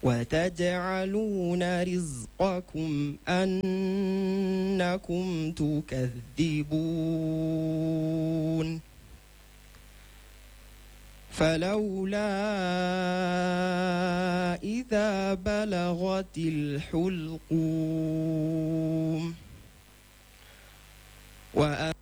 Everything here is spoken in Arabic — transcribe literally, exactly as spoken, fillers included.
وتجعلون رزقكم أنكم تكذبون فلولا إذا بلغت الحلقوم